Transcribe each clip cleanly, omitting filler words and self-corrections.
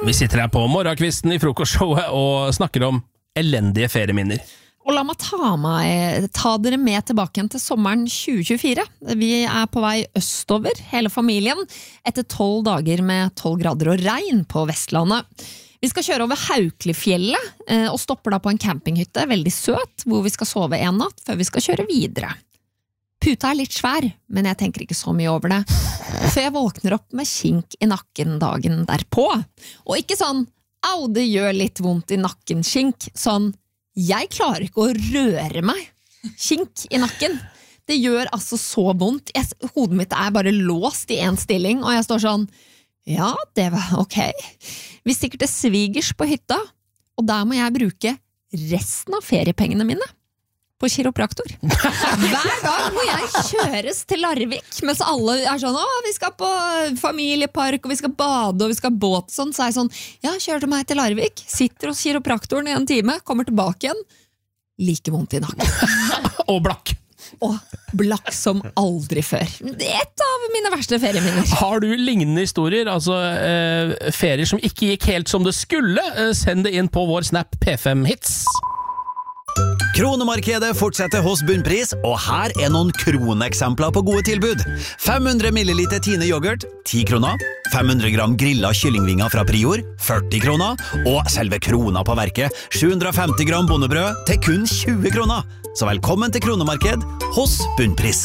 Vi sitter her på morgenkvisten i frokostshowet og snakker om elendige ferieminner. Og la meg ta dere med tilbake igjen til sommeren 2024. Vi på vei østover, hele familien, etter 12 dager med 12 grader og regn på Vestlandet. Vi skal kjøre over Haukelifjellet, og stopper da på en campinghytte, veldig søt, hvor vi skal sove en natt, før vi skal kjøre videre. Puta litt svær, men jeg tenker ikke så mye over det. Så jeg våkner opp med kink i nakken dagen derpå. Og ikke sånn, au, det gjør litt vondt i nakken, kink, sånn, jeg klarer ikke å røre meg. Kink i nakken. Det gjør altså så vondt. Hodet mitt bare låst i en stilling, og jeg står sånn, ja, det var ok. Vi stikker til svigers på hytta, og der må jeg bruke resten av feriepengene mine på kiropraktor. Hver dag må jeg kjøres til Larvik, mens alle sånn, vi skal på familiepark, og vi skal bade, og vi skal båt, sånn, så jeg sånn, ja, kjør du meg til Larvik, sitter hos kiropraktoren i en time, kommer tilbake igjen, like vondt i nakken. Og blakk. Og blakk som aldri før. Det et av mine verste ferieminner. Har du lignende historier, altså ferier som ikke gikk helt som det skulle? Send det inn på vår Snap P5 Hits. Kronemarkedet fortsetter hos Bunnpris, og her noen kroneksempler på gode tilbud. 500 milliliter Tine yoghurt, 10 kroner. 500 gram grillet kyllingvinger fra Prior, 40 kroner. Og selve krona på verket, 750 gram bondebrød til kun 20 kroner. Så velkommen til Kronemarked hos Bunnpris.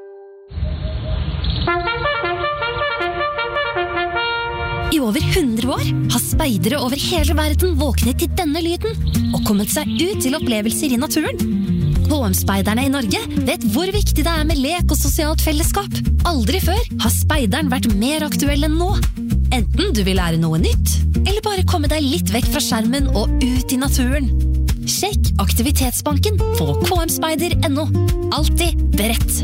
I over 100 år har speidere over hele verden våknet til denne lyden og kommet seg ut til opplevelser i naturen. KM-speiderne i Norge vet hvor viktig det med lek og sosialt fellesskap. Aldri før har speideren vært mer aktuell enn nå. Enten du vil lære noe nytt, eller bare komme deg litt vekk fra skjermen og ut i naturen. Sjekk Aktivitetsbanken på kmspeider.no. Alltid beredt.